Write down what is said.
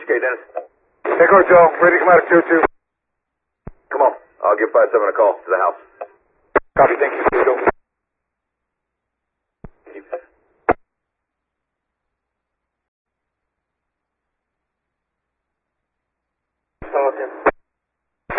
HK, Dennis. Echo, Joe. Ready to come out of 2-2. Come on. I'll give 5-7 a call to the house. Copy. Thank you. Joe. Hello, Tim.